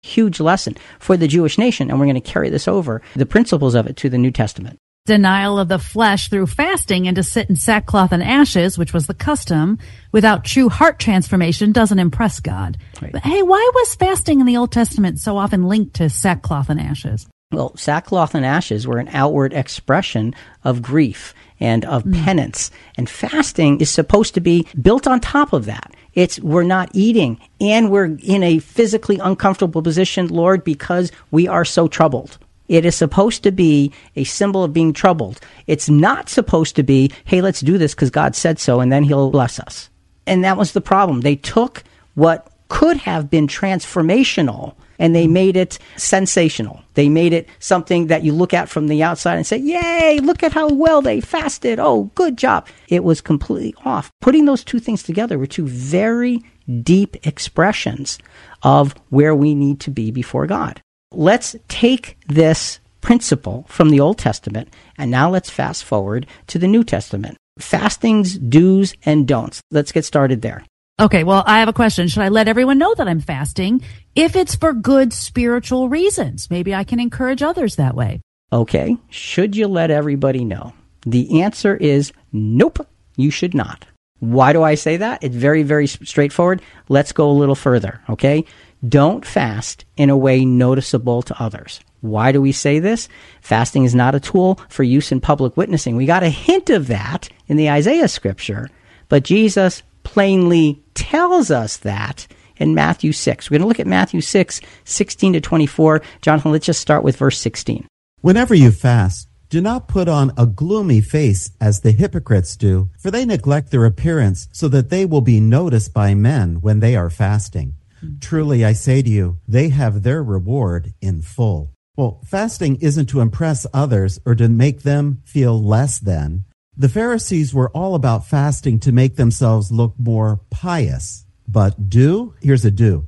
Huge lesson for the Jewish nation, and we're going to carry this over, the principles of it, to the New Testament. Denial of the flesh through fasting and to sit in sackcloth and ashes, which was the custom, without true heart transformation doesn't impress God. Right. But hey, why was fasting in the Old Testament so often linked to sackcloth and ashes? Well, sackcloth and ashes were an outward expression of grief and of penance. And fasting is supposed to be built on top of that. We're not eating, and we're in a physically uncomfortable position, Lord, because we are so troubled. It is supposed to be a symbol of being troubled. It's not supposed to be, hey, let's do this because God said so, and then he'll bless us. And that was the problem. They took what could have been transformational, and they made it sensational. They made it something that you look at from the outside and say, yay, look at how well they fasted. Oh, good job. It was completely off. Putting those two things together were two very deep expressions of where we need to be before God. Let's take this principle from the Old Testament, and now let's fast forward to the New Testament. Fasting's do's and don'ts. Let's get started there. Okay, well, I have a question. Should I let everyone know that I'm fasting if it's for good spiritual reasons? Maybe I can encourage others that way. Okay, should you let everybody know? The answer is nope, you should not. Why do I say that? It's very, very straightforward. Let's go a little further, okay? Don't fast in a way noticeable to others. Why do we say this? Fasting is not a tool for use in public witnessing. We got a hint of that in the Isaiah scripture, but Jesus plainly tells us that in Matthew 6. We're going to look at Matthew 6, 16 to 24. Jonathan, let's just start with verse 16. Whenever you fast, do not put on a gloomy face as the hypocrites do, for they neglect their appearance so that they will be noticed by men when they are fasting. Truly, I say to you, they have their reward in full. Well, fasting isn't to impress others or to make them feel less than. The Pharisees were all about fasting to make themselves look more pious. But here's a do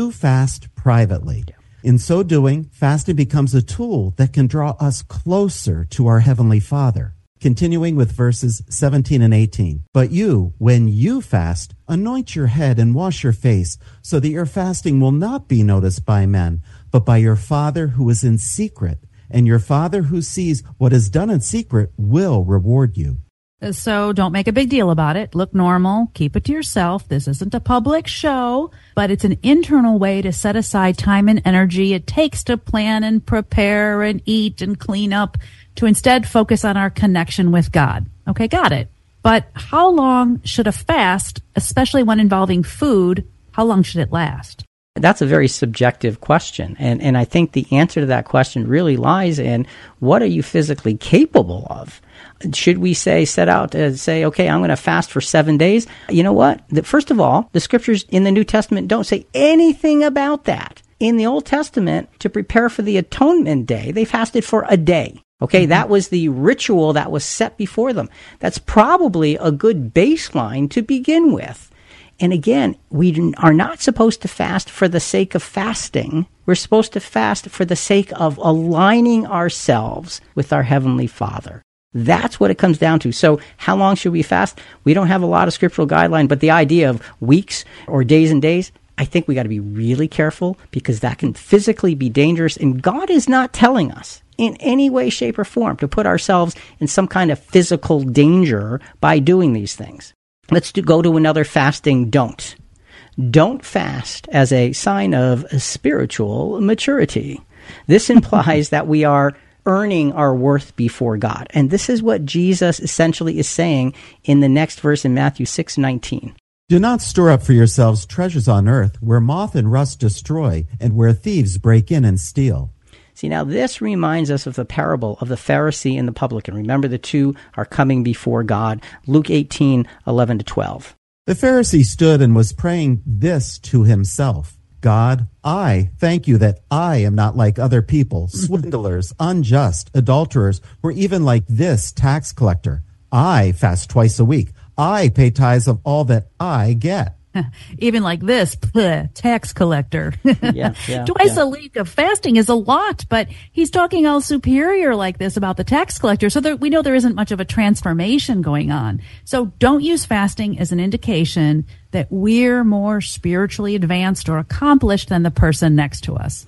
fast privately. In so doing, fasting becomes a tool that can draw us closer to our Heavenly Father. Continuing with verses 17 and 18. But you, when you fast, anoint your head and wash your face, so that your fasting will not be noticed by men, but by your Father who is in secret. And your Father who sees what is done in secret will reward you. So don't make a big deal about it. Look normal. Keep it to yourself. This isn't a public show, but it's an internal way to set aside time and energy it takes to plan and prepare and eat and clean up, to instead focus on our connection with God. Okay, got it. But how long should a fast, especially when involving food, how long should it last? That's a very subjective question. And I think the answer to that question really lies in, what are you physically capable of? Should we set out to say, okay, I'm going to fast for 7 days? You know what? First of all, the scriptures in the New Testament don't say anything about that. In the Old Testament, to prepare for the Atonement Day, they fasted for a day. Okay, that was the ritual that was set before them. That's probably a good baseline to begin with. And again, we are not supposed to fast for the sake of fasting. We're supposed to fast for the sake of aligning ourselves with our Heavenly Father. That's what it comes down to. So how long should we fast? We don't have a lot of scriptural guideline, but the idea of weeks or days and days, I think we got to be really careful, because that can physically be dangerous. And God is not telling us in any way, shape, or form to put ourselves in some kind of physical danger by doing these things. Let's go to another fasting don't. Don't fast as a sign of spiritual maturity. This implies that we are earning our worth before God. And this is what Jesus essentially is saying in the next verse in Matthew 6:19. Do not store up for yourselves treasures on earth, where moth and rust destroy, and where thieves break in and steal. See, now this reminds us of the parable of the Pharisee and the publican. Remember, the two are coming before God. Luke 18:11-12. The Pharisee stood and was praying this to himself. God, I thank you that I am not like other people, swindlers, unjust, adulterers, or even like this tax collector. I fast twice a week. I pay tithes of all that I get. Even like this, tax collector. Twice a week of fasting is a lot, but he's talking all superior like this about the tax collector. So we know there isn't much of a transformation going on. So don't use fasting as an indication that we're more spiritually advanced or accomplished than the person next to us.